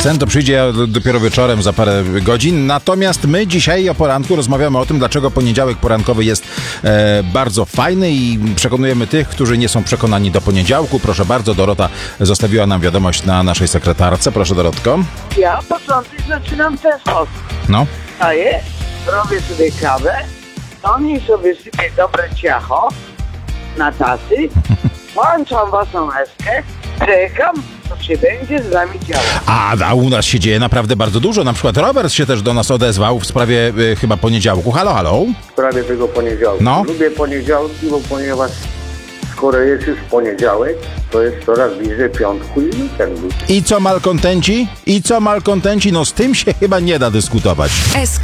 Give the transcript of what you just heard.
Sen to przyjdzie dopiero wieczorem za parę godzin. Natomiast my dzisiaj o poranku rozmawiamy o tym, dlaczego poniedziałek porankowy jest bardzo fajny i przekonujemy tych, którzy nie są przekonani do poniedziałku. Proszę bardzo, Dorota zostawiła nam wiadomość na naszej sekretarce. Proszę, Dorotko. Ja początek zaczynam w ten sposób. No. Wstaję, robię sobie kawę, do niej sobie sypię dobre ciacho na tasy, włączam waszą eskę, czekam, co się będzie z nami działo. A u nas się dzieje naprawdę bardzo dużo. Na przykład Robert się też do nas odezwał w sprawie chyba poniedziałku. Halo, halo? W sprawie tego poniedziałku. No. Lubię poniedziałki, bo ponieważ skoro jest już poniedziałek, to jest coraz bliżej piątku i weekendu. I co malkontenci? No z tym się chyba nie da dyskutować. SK